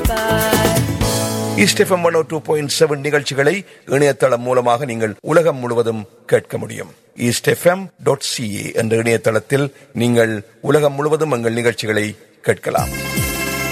East FM 102.7 நிகழ்ச்சிகளை இணையதளம் மூலமாக நீங்கள் உலகம் முழுவதும் கேட்க முடியும். eastfm.ca என்ற இணையதளத்தில் நீங்கள் உலகம் முழுவதும் எங்கள் நிகழ்ச்சிகளை கேட்கலாம்.